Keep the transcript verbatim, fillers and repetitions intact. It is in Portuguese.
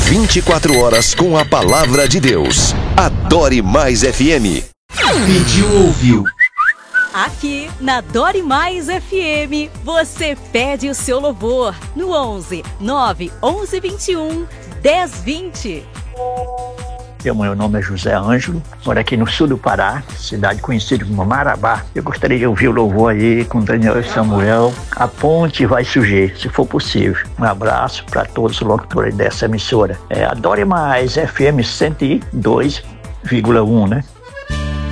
vinte e quatro horas com a palavra de Deus. Adore Mais F M. Pediu, ouviu. Aqui na Adore Mais F M, você pede o seu louvor no onze, nove onze, vinte e um, dez, vinte. Meu nome é José Ângelo, moro aqui no sul do Pará, cidade conhecida como Marabá. Eu gostaria de ouvir o louvor aí com Daniel e Samuel. A ponte vai surgir, se for possível. Um abraço para todos os locutores dessa emissora. É, Adore Mais F M cento e dois vírgula um, né?